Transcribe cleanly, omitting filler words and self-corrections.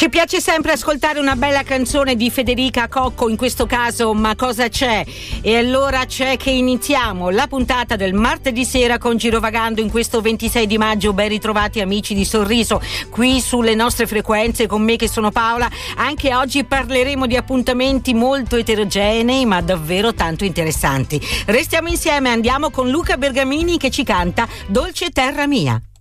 Ci piace sempre ascoltare una bella canzone di Federica Cocco, in questo caso Ma cosa c'è? E allora c'è che iniziamo la puntata del martedì sera con Girovagando in questo 26 di maggio. Ben ritrovati amici di Sorriso qui sulle nostre frequenze con me che sono Paola. Anche oggi parleremo di appuntamenti molto eterogenei ma davvero tanto interessanti. Restiamo insieme, andiamo con Luca Bergamini che ci canta Dolce Terra Mia.